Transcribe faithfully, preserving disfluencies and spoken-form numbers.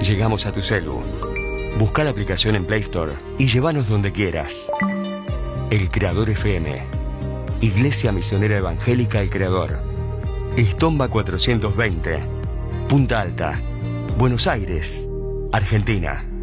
Llegamos a tu celu. Busca la aplicación en Play Store y llévanos donde quieras. El Creador F M. Iglesia Misionera Evangélica El Creador. Estomba cuatrocientos veinte. Punta Alta, Buenos Aires, Argentina.